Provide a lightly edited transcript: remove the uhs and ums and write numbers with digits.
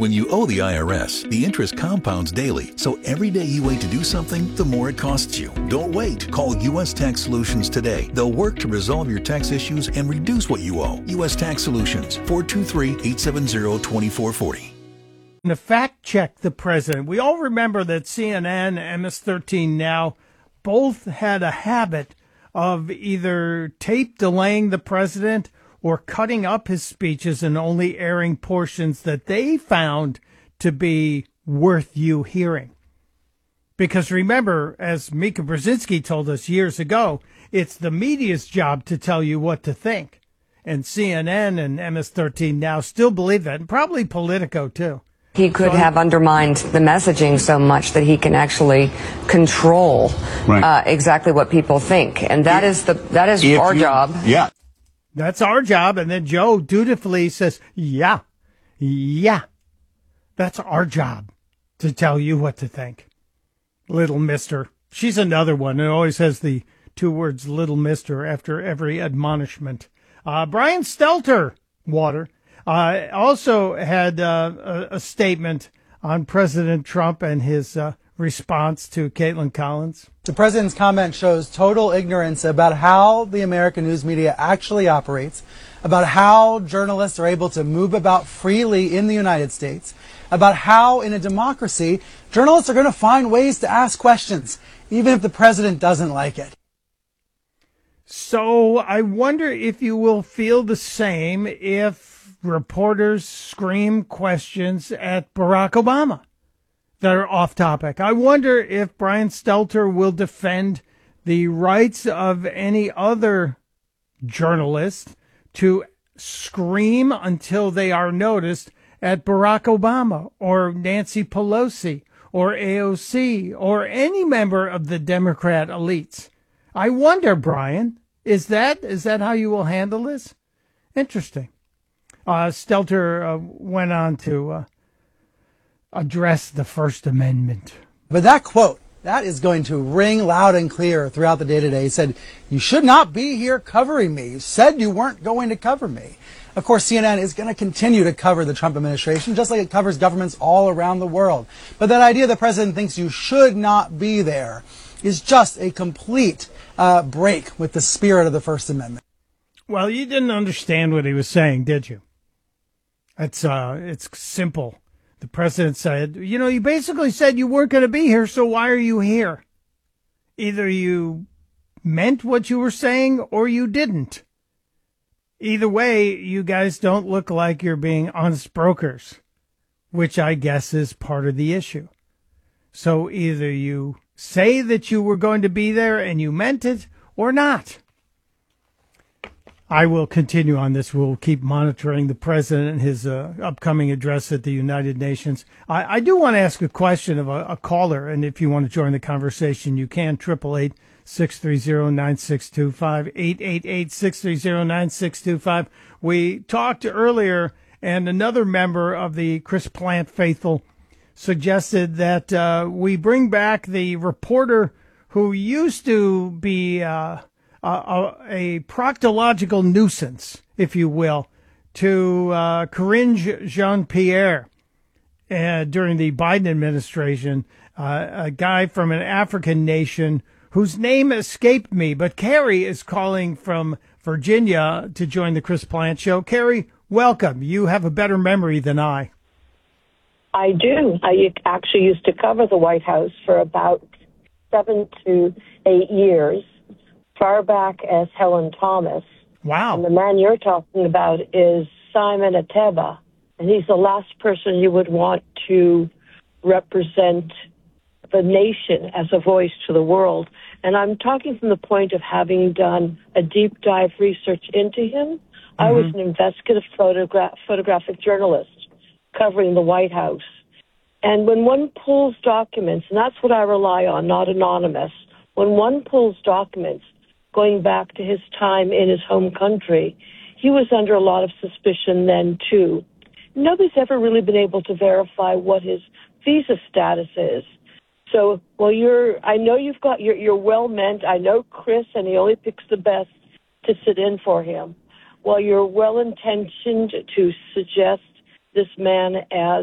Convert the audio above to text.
When you owe the IRS, the interest compounds daily, so every day you wait to do something, the more it costs you. Don't wait. Call U.S. Tax Solutions today. They'll work to resolve your tax issues and reduce what you owe. U.S. Tax Solutions, 423-870-2440. To fact check the president, we all remember that CNN and MS-13 Now both had a habit of either tape delaying the president or cutting up his speeches and only airing portions that they found to be worth you hearing. Because remember, as Mika Brzezinski told us years ago, it's the media's job to tell you what to think. And CNN and MS-13 Now still believe that, and probably Politico too. He could have undermined the messaging so much that he can actually control exactly what people think. And that is our job. Yeah. That's our job. And then Joe dutifully says, yeah, that's our job to tell you what to think. Little mister. She's another one who always has the two words little mister after every admonishment. Brian Stelter, also had a statement on President Trump and his response to Caitlin Collins. The president's comment shows total ignorance about how the American news media actually operates, about how journalists are able to move about freely in the United States, about how in a democracy, journalists are going to find ways to ask questions, even if the president doesn't like it. So I wonder if you will feel the same if reporters scream questions at Barack Obama that are off topic. I wonder if Brian Stelter will defend the rights of any other journalist to scream until they are noticed at Barack Obama or Nancy Pelosi or AOC or any member of the Democrat elites. I wonder, Brian, is that how you will handle this? Interesting. Stelter went on to address the First Amendment. But that quote, that is going to ring loud and clear throughout the day today. He said, "You should not be here covering me. You said you weren't going to cover me." Of course, CNN is going to continue to cover the Trump administration, just like it covers governments all around the world. But that idea the president thinks you should not be there is just a complete break with the spirit of the First Amendment. Well, you didn't understand what he was saying, did you? It's simple. The president said, you basically said you weren't going to be here, so why are you here? Either you meant what you were saying or you didn't. Either way, you guys don't look like you're being honest brokers, which I guess is part of the issue. So either you say that you were going to be there and you meant it or not. I will continue on this. We'll keep monitoring the president and his upcoming address at the United Nations. I do want to ask a question of a caller, and if you want to join the conversation, you can. 888-630-9625, 888-630-9625. We talked earlier, and another member of the Chris Plant faithful suggested that we bring back the reporter who used to be a proctological nuisance, if you will, to Karine Jean-Pierre during the Biden administration, a guy from an African nation whose name escaped me, but Carrie is calling from Virginia to join the Chris Plant Show. Carrie, welcome. You have a better memory than I. I do. I actually used to cover the White House for about 7 to 8 years. Far back as Helen Thomas. Wow. And the man you're talking about is Simon Ateba, and he's the last person you would want to represent the nation as a voice to the world. And I'm talking from the point of having done a deep dive research into him. I was an investigative photographic journalist covering the White House. And when one pulls documents, and that's what I rely on, not anonymous, when one pulls documents going back to his time in his home country, he was under a lot of suspicion then, too. Nobody's ever really been able to verify what his visa status is. So, well, I know you're well-meant. I know Chris, and he only picks the best to sit in for him. Well, you're well-intentioned to suggest this man as